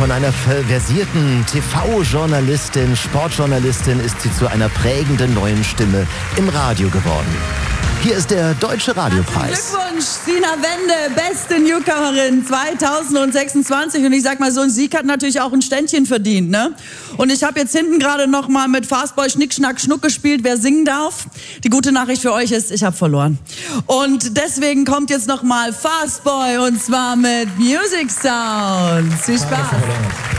Von einer versierten TV-Journalistin, Sportjournalistin ist sie zu einer prägenden neuen Stimme im Radio geworden. Hier ist der Deutsche Radiopreis. Glückwunsch, Sina Wende, beste Newcomerin 2026. Und ich sag mal so, ein Sieg hat natürlich auch ein Ständchen verdient, ne? Und ich habe jetzt hinten gerade noch mal mit Fastboy Schnick, Schnack, Schnuck gespielt, wer singen darf. Die gute Nachricht für euch ist, ich habe verloren. Und deswegen kommt jetzt noch mal Fastboy und zwar mit Music Sounds. Viel Spaß.